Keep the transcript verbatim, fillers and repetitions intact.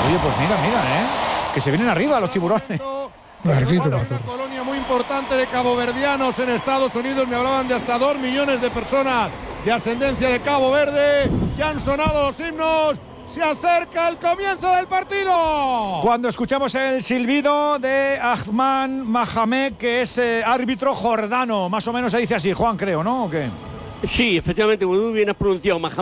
Oye, pues mira, mira, ¿eh? Que se vienen arriba los tiburones. Una colonia muy importante de caboverdianos en Estados Unidos. Me hablaban de hasta dos millones de personas de ascendencia de Cabo Verde. Ya han sonado los himnos. Se acerca el comienzo del partido. Cuando escuchamos el silbido de Ahmad Mahamed, que es eh, árbitro jordano, más o menos se dice así, Juan, creo, ¿no? ¿O qué? Sí, efectivamente, muy bien has pronunciado, Mahamed.